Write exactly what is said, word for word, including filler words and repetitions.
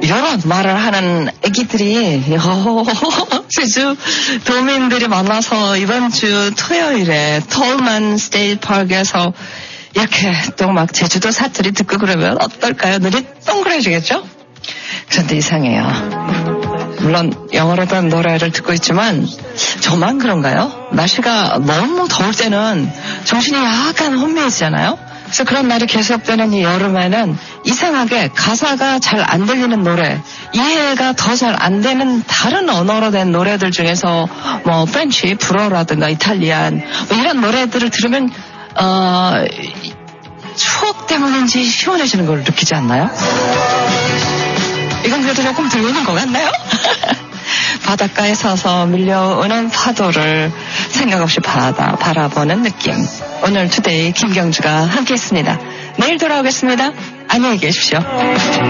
이런 말을 하는 애기들이 제주 도민들이 만나서 이번 주 토요일에 톨만 스테이트 파크에서 이렇게 또 막 제주도 사투리 듣고 그러면 어떨까요? 눈이 동그래지겠죠? 그런데 이상해요. 물론 영어로도 노래를 듣고 있지만 저만 그런가요? 날씨가 너무 더울 때는 정신이 약간 혼미해지잖아요. 그래서 그런 날이 계속되는 이 여름에는 이상하게 가사가 잘 안 들리는 노래, 이해가 더 잘 안 되는 다른 언어로 된 노래들 중에서 뭐 프렌치, 불어라든가 이탈리안 뭐 이런 노래들을 들으면 어, 추억 때문인지 시원해지는 걸 느끼지 않나요? 이건 그래도 조금 들리는 것 같나요? 바닷가에 서서 밀려오는 파도를 생각 없이 바다, 바라보는 느낌. 오늘 투데이 김경주가 함께했습니다. 내일 돌아오겠습니다. 안녕히 계십시오.